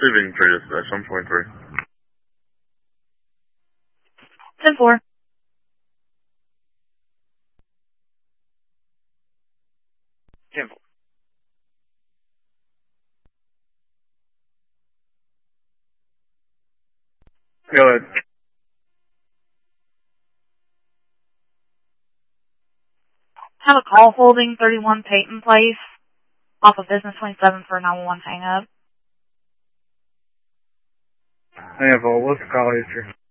receiving for dispatch, 1.3. 10-4. Go ahead. Have a call holding 31 Peyton Place off of Business 27 for a 911 hang-up. Hang up, what's the call history?